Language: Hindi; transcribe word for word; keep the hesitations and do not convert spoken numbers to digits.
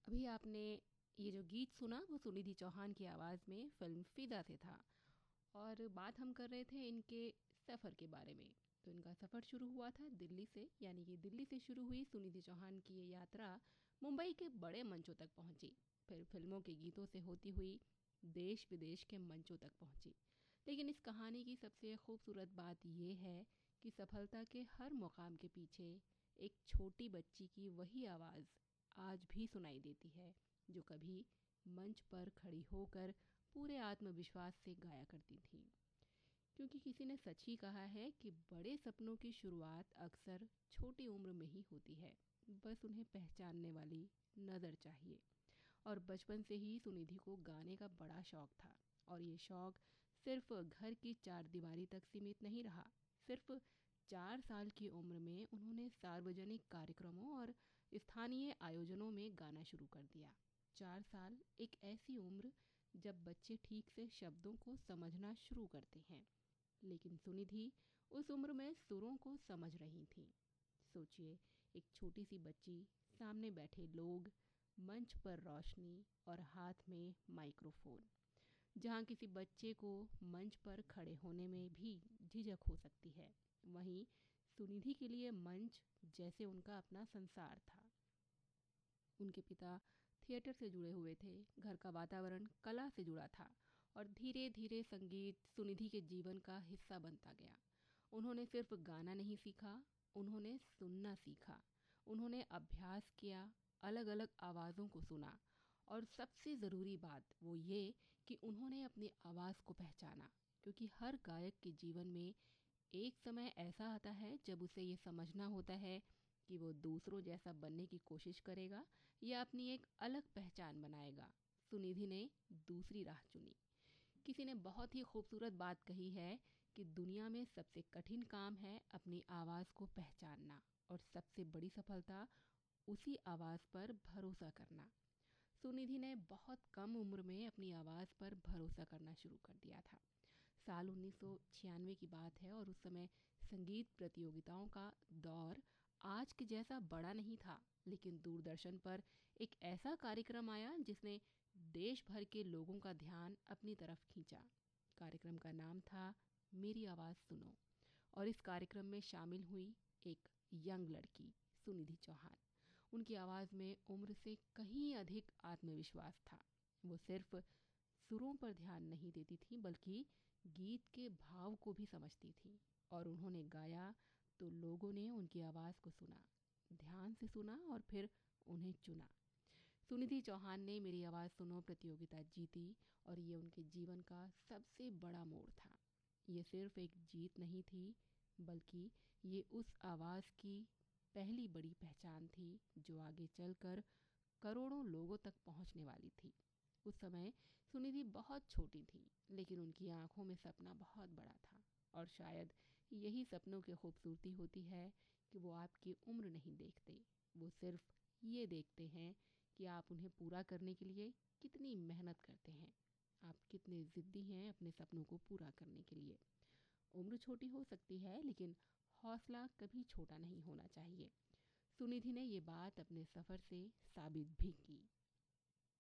अभी आपने ये जो गीत सुना वो सुनिधि चौहान की आवाज़ में फ़िल्म फ़िदा से था। और बात हम कर रहे थे इनके सफ़र के बारे में। तो इनका सफ़र शुरू हुआ था दिल्ली से, यानी कि दिल्ली से शुरू हुई सुनिधि चौहान की ये यात्रा मुंबई के बड़े मंचों तक पहुंची। फिर फिल्मों के गीतों से होती हुई देश विदेश के मंचों तक पहुंची। लेकिन इस कहानी की सबसे खूबसूरत बात यह है कि सफलता के हर मुकाम के पीछे एक छोटी बच्ची की वही आवाज़ आज भी सुनाई देती है, जो कभी मंच पर खड़ी होकर पूरे आत्मविश्वास से गाया करती थी। क्योंकि किसी ने सच ही कहा है कि बड़े सपनों की शुरुआत अक्सर छोटी उम्र में ही होती है, बस उन्हें पहचानने वाली नज़र चाहिए। और बचपन से ही सुनिधि को गाने का बड़ा शौक था, और ये शौक सिर्फ घर की चार दीवारी तक सीमित नहीं रहा। सिर्फ चार साल की उम्र में उन्होंने सार्वजनिक कार्यक्रमों और स्थानीय आयोजनों में गाना शुरू कर दिया। चार साल एक ऐसी उम्र जब बच्चे ठीक से शब्दों को समझना शुरू करते हैं, लेकिन सुनिधि उस उम्र में सुरों को समझ रही थी। सोचिए, एक छोटी सी बच्ची, सामने बैठे लोग, मंच पर रोशनी और हाथ में माइक्रोफोन। जहाँ किसी बच्चे को मंच पर खड़े होने में भी झिझक हो सकती है, वहीं सुनिधि के लिए मंच जैसे उनका अपना संसार था। उनके पिता थिएटर से जुड़े हुए थे, घर का वातावरण कला से जुड़ा था, और धीरे धीरे संगीत सुनिधि के जीवन का हिस्सा बनता गया। उन्होंने सिर्फ गाना नहीं सीखा, उन्होंने सुनना सीखा। उन्होंने अभ्यास किया, अलग अलग आवाज़ों को सुना, और सबसे ज़रूरी बात वो ये कि उन्होंने अपनी आवाज़ को पहचाना। क्योंकि हर गायक के जीवन में एक समय ऐसा आता है जब उसे ये समझना होता है कि वो दूसरों जैसा बनने की कोशिश करेगा या अपनी एक अलग पहचान बनाएगा। सुनिधि ने दूसरी राह चुनी। किसी ने बहुत ही खूबसूरत बात कही है कि दुनिया में सबसे कठिन काम है अपनी आवाज़ को पहचानना, और सबसे बड़ी सफलता उसी आवाज़ पर भरोसा करना। सुनिधि ने बहुत कम उम्र में अपनी आवाज़ पर भरोसा करना शुरू कर दिया था। साल उन्नीस सौ छियानवे की बात है, और उस समय संगीत प्रतियोगिताओं का दौर आज के जैसा बड़ा नहीं था। लेकिन दूरदर्शन पर एक ऐसा कार्यक्रम आया जिसने देश भर के लोगों का ध्यान अपनी तरफ खींचा। कार्यक्रम का नाम था मेरी आवाज़ सुनो, और इस कार्यक्रम में शामिल हुई एक यंग लड़की, सुनिधि चौहान। उनकी आवाज़ में उम्र से कहीं अधिक आत्मविश्वास था। वो सिर्फ सुरों पर ध्यान नहीं देती थी, बल्कि गीत के भाव को भी समझती थी। और उन्होंने गाया तो लोगों ने उनकी आवाज़ को सुना, ध्यान से सुना, और फिर उन्हें चुना। सुनिधि चौहान ने मेरी आवाज़ सुनो प्रतियोगिता जीती, और ये उनके जीवन का सबसे बड़ा मोड़ था। ये सिर्फ एक जीत नहीं थी, बल्कि ये उस आवाज़ की पहली बड़ी पहचान थी जो आगे चलकर करोड़ों लोगों तक पहुंचने वाली थी। उस समय सुनिधि बहुत छोटी थी, लेकिन उनकी आंखों में सपना बहुत बड़ा था। और शायद यही सपनों की खूबसूरती होती है कि वो आपकी उम्र नहीं देखते, वो सिर्फ ये देखते हैं कि आप उन्हें पूरा करने के लिए कितनी मेहनत करते हैं, आप कितने ज़िद्दी हैं अपने सपनों को पूरा करने के लिए। उम्र छोटी हो सकती है, लेकिन हौसला कभी छोटा नहीं होना चाहिए। सुनिधि ने ये बात अपने सफ़र से साबित भी की।